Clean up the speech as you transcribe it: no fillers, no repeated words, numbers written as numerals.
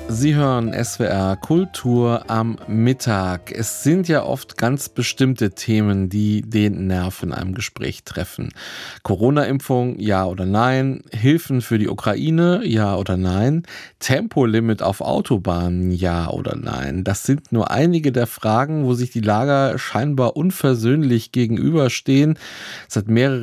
Sie hören SWR Kultur am Mittag. Es sind ja oft ganz bestimmte Themen, die den Nerv in einem Gespräch treffen. Corona-Impfung, ja oder nein? Hilfen für die Ukraine, ja oder nein? Tempolimit auf Autobahnen, ja oder nein? Das sind nur einige der Fragen, wo sich die Lager scheinbar unversöhnlich gegenüberstehen. Seit mehreren